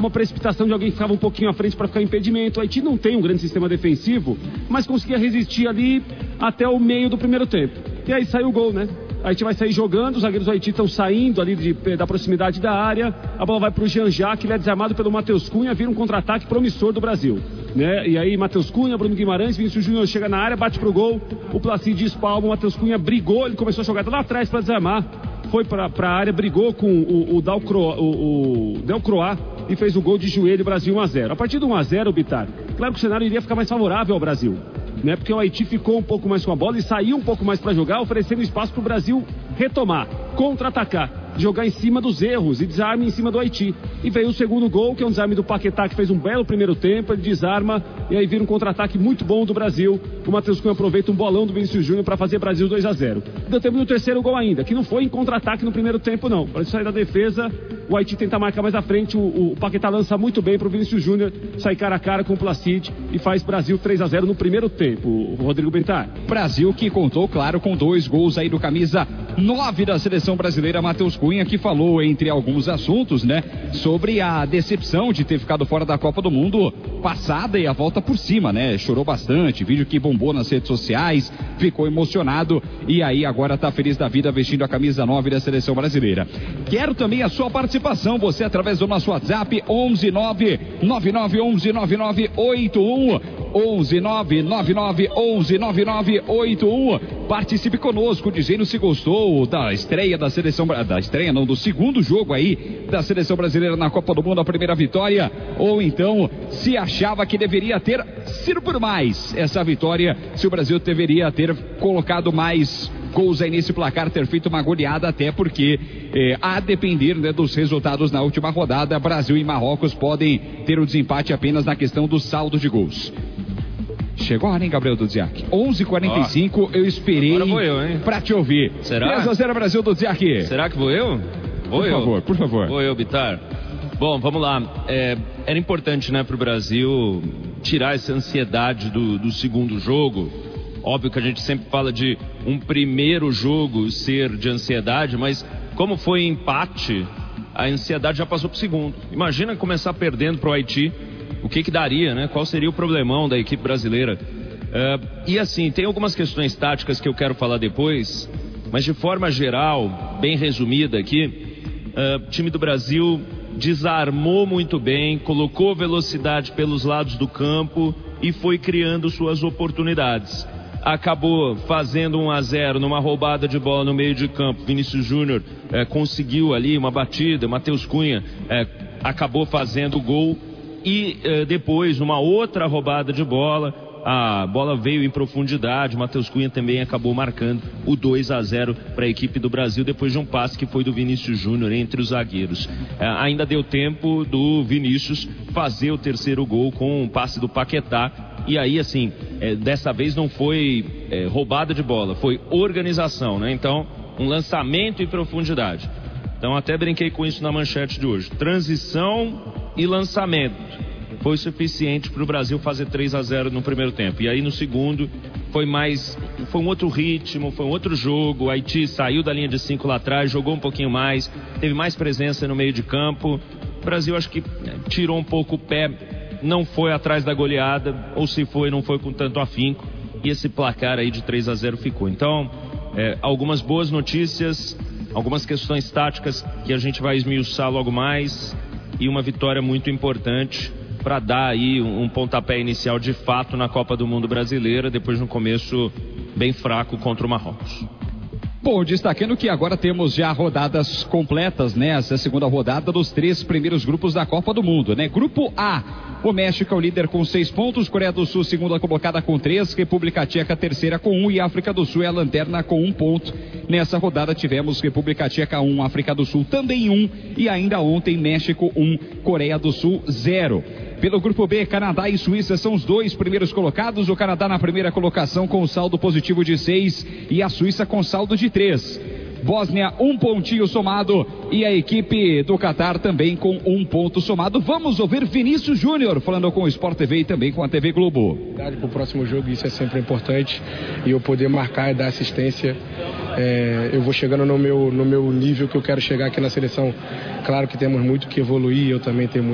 uma precipitação de alguém que ficava um pouquinho à frente para ficar impedimento. O Haiti não tem um grande sistema defensivo, mas conseguia resistir ali até o meio do primeiro tempo. E aí saiu o gol, né? A Haiti vai sair jogando, os zagueiros do Haiti estão saindo ali da proximidade da área, a bola vai para o Jean-Jacques, ele é desarmado pelo Matheus Cunha, vira um contra-ataque promissor do Brasil, né? E aí Matheus Cunha, Bruno Guimarães, Vinícius Júnior chega na área, bate pro gol, o Placide espalma, o Matheus Cunha brigou, ele começou a jogar lá atrás para desarmar, foi para a área, brigou com o Delcroix e fez o gol de joelho, Brasil 1-0. A partir do 1-0, Bitar, claro que o cenário iria ficar mais favorável ao Brasil, né? Porque o Haiti ficou um pouco mais com a bola e saiu um pouco mais para jogar, oferecendo espaço para o Brasil retomar, contra-atacar, jogar em cima dos erros e desarme em cima do Haiti. E veio o segundo gol, que é um desarme do Paquetá, que fez um belo primeiro tempo, ele desarma e aí vira um contra-ataque muito bom do Brasil. O Matheus Cunha aproveita um bolão do Vinícius Júnior para fazer Brasil 2-0. Deu tempo do terceiro gol ainda, que não foi em contra-ataque no primeiro tempo não. Para sair da defesa, o Haiti tenta marcar mais à frente, o Paquetá lança muito bem para o Vinícius Júnior sair cara a cara com o Placide e faz Brasil 3-0 no primeiro tempo, o Rodrigo Bentar. Brasil que contou, claro, com 2 gols aí do camisa 9 da seleção brasileira, Matheus Cunha, que falou, entre alguns assuntos, né, sobre a decepção de ter ficado fora da Copa do Mundo passada e a volta por cima, né? Chorou bastante, vídeo que bombou nas redes sociais, ficou emocionado e aí agora tá feliz da vida vestindo a camisa 9 da seleção brasileira. Quero também a sua participação, você através do nosso WhatsApp 11999119981, 11999119981. Participe conosco dizendo se gostou da estreia da seleção, do segundo jogo aí da seleção brasileira na Copa do Mundo, a primeira vitória, ou então se achava que deveria ter sido por mais essa vitória, se o Brasil deveria ter colocado mais gols aí nesse placar, ter feito uma goleada, até porque a depender, né, dos resultados na última rodada, Brasil e Marrocos podem ter o desempate apenas na questão do saldo de gols. Chegou a hora, hein, Gabriel Dudziak? 11h45, eu esperei pra te ouvir. Será? 3-0 Brasil, Dudziak. Será que vou eu? Por favor. Vou eu, Bitar. Bom, vamos lá. Era importante, né, pro Brasil tirar essa ansiedade do segundo jogo. Óbvio que a gente sempre fala de um primeiro jogo ser de ansiedade, mas como foi empate, a ansiedade já passou pro segundo. Imagina começar perdendo pro Haiti. O que daria, né? Qual seria o problemão da equipe brasileira? E assim, tem algumas questões táticas que eu quero falar depois, mas de forma geral, bem resumida aqui, o time do Brasil desarmou muito bem, colocou velocidade pelos lados do campo e foi criando suas oportunidades. Acabou fazendo 1-0 numa roubada de bola no meio de campo. Vinícius Júnior conseguiu ali uma batida, Matheus Cunha acabou fazendo o gol. E depois, uma outra roubada de bola, a bola veio em profundidade, Matheus Cunha também acabou marcando o 2-0 para a equipe do Brasil, depois de um passe que foi do Vinícius Júnior entre os zagueiros. Ainda deu tempo do Vinícius fazer o terceiro gol com um passe do Paquetá, e aí assim, dessa vez não foi roubada de bola, foi organização, né? Então, um lançamento em profundidade. Então até brinquei com isso na manchete de hoje. Transição e lançamento foi suficiente para o Brasil fazer 3-0 no primeiro tempo. E aí no segundo foi um outro ritmo, foi um outro jogo. O Haiti saiu da linha de 5 lá atrás, jogou um pouquinho mais, teve mais presença no meio de campo. O Brasil acho que tirou um pouco o pé, não foi atrás da goleada, ou se foi, não foi com tanto afinco. E esse placar aí de 3-0 ficou. Então, algumas boas notícias, algumas questões táticas que a gente vai esmiuçar logo mais, e uma vitória muito importante para dar aí um pontapé inicial de fato na Copa do Mundo brasileira, depois de um começo bem fraco contra o Marrocos. Bom, destacando que agora temos já rodadas completas, né? Essa segunda rodada dos 3 primeiros grupos da Copa do Mundo, né? Grupo A, o México é o líder com 6 pontos, Coreia do Sul segunda colocada com 3, República Tcheca terceira com 1 e África do Sul é a lanterna com 1 ponto. Nessa rodada tivemos República Tcheca 1, África do Sul também 1 e ainda ontem México 1, Coreia do Sul 0. Pelo grupo B, Canadá e Suíça são os 2 primeiros colocados. O Canadá na primeira colocação com saldo positivo de 6 e a Suíça com saldo de 3. Bósnia, 1 pontinho somado e a equipe do Catar também com 1 ponto somado. Vamos ouvir Vinícius Júnior falando com o Sport TV e também com a TV Globo. Para o próximo jogo isso é sempre importante e eu poder marcar e dar assistência. Eu vou chegando no meu nível que eu quero chegar aqui na seleção. Claro que temos muito que evoluir, eu também tenho muito